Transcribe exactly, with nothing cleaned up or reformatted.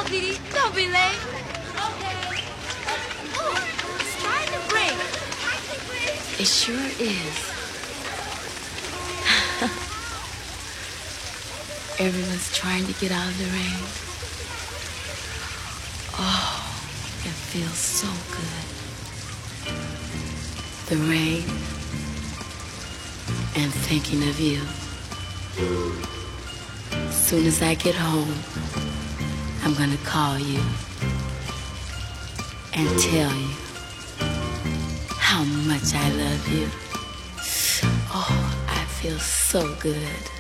Dee Dee. Don't be late. Okay. Oh, it's starting to break. It sure is. Everyone's trying to get out of the rain. Oh, it feels so good. The rain and thinking of you. As soon as I get home, I'm gonna call you and tell you how much I love you. Oh, I feel so good.